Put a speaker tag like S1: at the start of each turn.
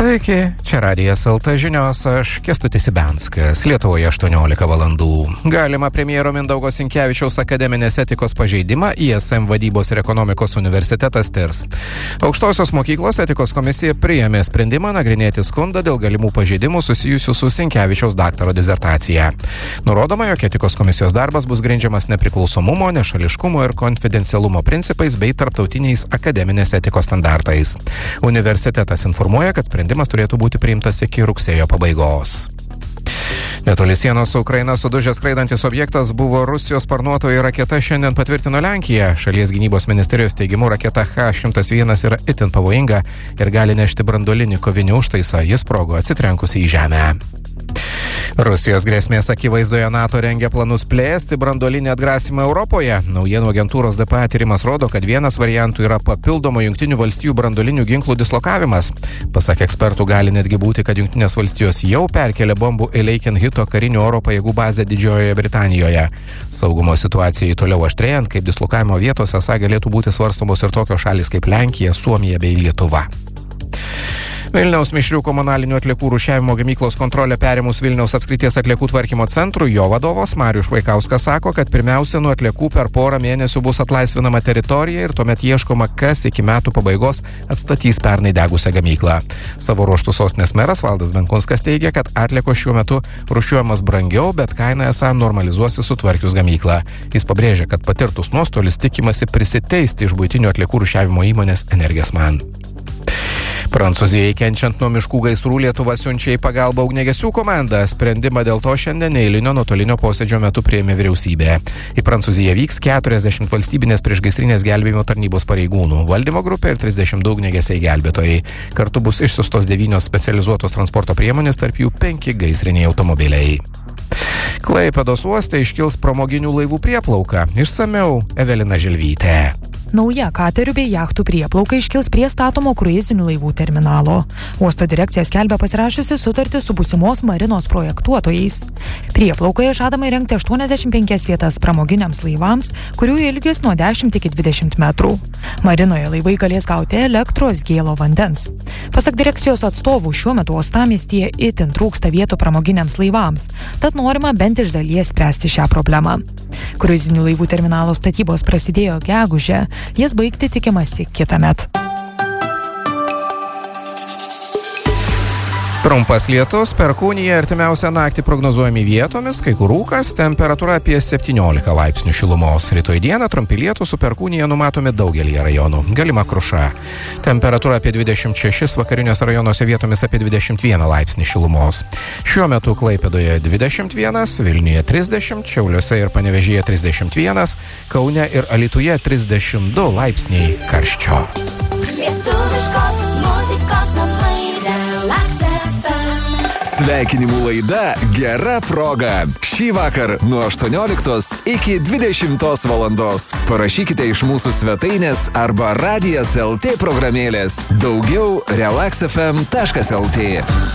S1: Sveiki, čia Radijas LT žinios, aš Kęstutis Ibenskas, Lietuvoje 18 valandų. Galima premjero Mindaugo Sinkevičiaus akademinės etikos pažeidimą ISM vadybos ir ekonomikos universitetas tirs. Aukštosios mokyklos etikos komisija priėmė sprendimą nagrinėti skundą dėl galimų pažeidimų susijusių su Sinkevičiaus daktaro disertacija. Nurodoma, jog etikos komisijos darbas bus grindžiamas nepriklausomumo, nešališkumo ir konfidencialumo principais bei tarptautiniais akademinės etikos standartais. Universitetas informuoja, kad sprendimas turėtų būti priimtas iki rugsėjo pabaigos. Netoli sienos su Ukraina sudužęs skraidantis objektas buvo Rusijos sparnuotoji raketa, šiandien patvirtino Lenkija. Šalies gynybos ministerijos teigimu raketa H-101 yra itin pavojinga ir gali nešti branduolinį kovinį užtaisą, jis sprogo atsitrenkusi į žemę. Rusijos grėsmės akivaizdoje NATO rengia planus plėsti branduolinį atgrasymą Europoje. Naujienų agentūros DPA tyrimas rodo, kad vienas variantų yra papildomo Jungtinių valstijų branduolinių ginklų dislokavimas. Pasak ekspertų, gali netgi būti, kad Jungtinės valstijos jau perkelė bombų į Lakenhito karinių oro pajėgų bazę Didžiojoje Britanijoje. Saugumo situacijai toliau aštrėjant, kaip dislokavimo vietos esą galėtų būti svarstomos ir tokios šalys kaip Lenkija, Suomija bei Lietuva. Vilniaus mišrių komunalinių atliekų rūšiavimo gamyklos kontrolę perėmus Vilniaus apskrities atliekų tvarkymo centrui, jo vadovas Marius Švaikauskas sako, kad pirmiausia nuo atliekų per porą mėnesių bus atlaisvinama teritorija ir tuomet ieškoma, kas iki metų pabaigos atstatys pernai degusią gamyklą. Savo ruožtu sostinės meras Valdas Benkunskas teigia, kad atliekos šiuo metu rūšiuojamas brangiau, bet kaina esą normalizuosi sutvarkius gamyklą. Jis pabrėžia, kad patirtus nuostolius tikimasi prisiteisti iš buitinių atliekų rūšiavimo įmonės Energiesman. Prancūzijai kenčiant nuo miškų gaisrų Lietuva siunčia į pagalbą ugniagesių komandą. Sprendimą dėl to šiandien neeilinio nuotolinio posėdžio metu priėmė vyriausybė. Į Prancūziją vyks 40 valstybinės priešgaisrinės gelbėjimo tarnybos pareigūnų, valdymo grupė ir 32 ugniagesiai gelbėtojai. Kartu bus išsiųstos 9 specializuotos transporto priemonės, tarp jų 5 gaisriniai automobiliai. Klaipėdos uoste iškils pramoginių laivų prieplauka. Išsamiau Evelina Žilvytė.
S2: Nauja katerių bei jachtų prieplauka iškils prie statomo kruizinių laivų terminalo. Uosto direkcija skelbia pasirašiusi sutartį su būsimos marinos projektuotojais. Prieplaukoje žadama įrengti 85 vietas pramoginiams laivams, kurių ilgis nuo 10 iki 20 metrų. Marinoje laivai galės gauti elektros, gėlo, vandens. Pasak direkcijos atstovų, šiuo metu uostamiestyje itin trūksta vietų pramoginiams laivams, tad norima bent iš dalies spręsti šią problemą. Kruizinių laivų terminalo statybos prasidėjo gegužę. Jas baigti tikimasi kitąmet.
S1: Trumpas lietus, perkūnija, artimiausią naktį prognozuojami vietomis, kai kur rūkas, temperatūra apie 17 laipsnių šilumos. Rytoj dieną trumpi lietūs su perkūnija numatomi daugelyje rajonų. Galima kruša. Temperatūra apie 26, vakariniuose rajonuose vietomis apie 21 laipsnį šilumos. Šiuo metu Klaipėdoje 21, Vilniuje 30, Šiauliuose ir Panevėžyje 31, Kaune ir Alytuje 32 laipsniai karščio.
S3: Lietuviškos muzikos namai Relax FM.
S4: Sveikinimų laida Gera proga. Šį vakar nuo 18 iki 20 valandos. Parašykite iš mūsų svetainės arba Radijas LT programėlės. Daugiau relaxfm.lt.